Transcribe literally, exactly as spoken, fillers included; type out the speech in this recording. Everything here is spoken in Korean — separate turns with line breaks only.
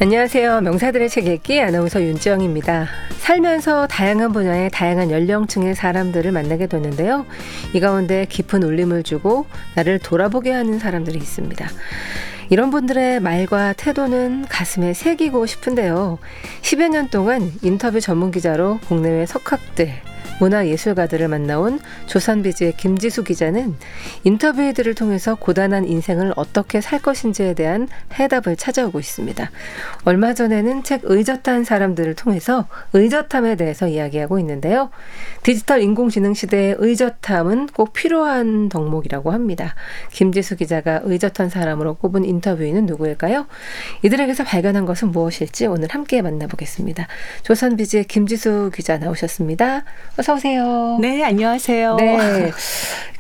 안녕하세요. 명사들의 책 읽기 아나운서 윤지영입니다. 살면서 다양한 분야의 다양한 연령층의 사람들을 만나게 되는데요. 이 가운데 깊은 울림을 주고 나를 돌아보게 하는 사람들이 있습니다. 이런 분들의 말과 태도는 가슴에 새기고 싶은데요. 십여 년 동안 인터뷰 전문기자로 국내외 석학들, 문화예술가들을 만나온 조선비즈의 김지수 기자는 인터뷰들을 통해서 고단한 인생을 어떻게 살 것인지에 대한 해답을 찾아오고 있습니다. 얼마 전에는 책 의젓한 사람들을 통해서 의젓함에 대해서 이야기하고 있는데요. 디지털 인공지능 시대의 의젓함은 꼭 필요한 덕목이라고 합니다. 김지수 기자가 의젓한 사람으로 꼽은 인터뷰인은 누구일까요? 이들에게서 발견한 것은 무엇일지 오늘 함께 만나보겠습니다. 조선비즈의 김지수 기자 나오셨습니다. 어서 오세요.
네, 안녕하세요.
네.